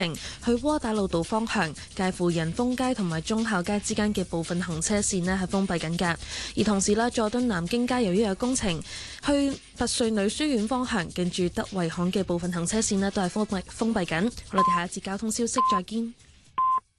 去窩打老道方向介乎仁豐街同埋忠孝街之間嘅部分行車線呢係封閉緊㗎，而同時啦，佐敦南京街由於有工程，去拔萃女書院方向近住德惠巷嘅部分行車線呢都係封閉緊。我哋下一節交通消息再見。